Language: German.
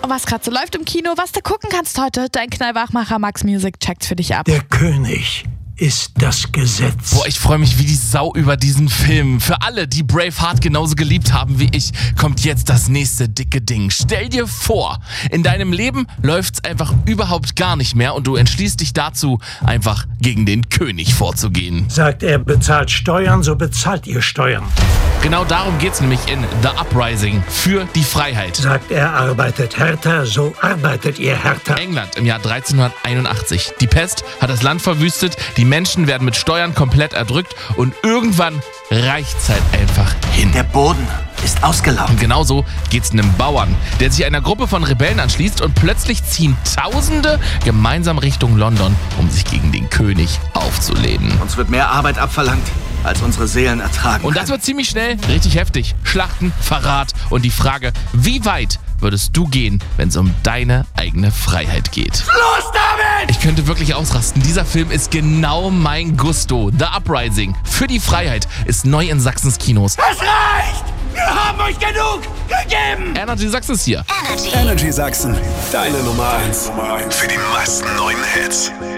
und was gerade so läuft im Kino, was du gucken kannst heute. Dein Knallwachmacher Max Music checkt's für dich ab. Der König ist das Gesetz. Boah, ich freue mich wie die Sau über diesen Film. Für alle, die Braveheart genauso geliebt haben wie ich, kommt jetzt das nächste dicke Ding. Stell dir vor, in deinem Leben läuft's einfach überhaupt gar nicht mehr und du entschließt dich dazu, einfach gegen den König vorzugehen. Sagt er bezahlt Steuern, so bezahlt ihr Steuern. Genau darum geht's nämlich in The Uprising, für die Freiheit. Sagt er arbeitet härter, so arbeitet ihr härter. England im Jahr 1381. Die Pest hat das Land verwüstet, die Menschen werden mit Steuern komplett erdrückt und irgendwann reicht's halt einfach hin. Der Boden ist ausgelaugt. Und genauso geht's einem Bauern, der sich einer Gruppe von Rebellen anschließt und plötzlich ziehen Tausende gemeinsam Richtung London, um sich gegen den König aufzulehnen. Uns wird mehr Arbeit abverlangt, als unsere Seelen ertragen. Und das wird ziemlich schnell richtig heftig. Schlachten, Verrat und die Frage, wie weit würdest du gehen, wenn es um deine eigene Freiheit geht? Los damit! Ich könnte wirklich ausrasten. Dieser Film ist genau mein Gusto. The Uprising, für die Freiheit, ist neu in Sachsens Kinos. Es reicht! Wir haben euch genug gegeben! Energy Sachsen ist hier. Energy Sachsen, deine Nummer 1. Für die meisten neuen Hits.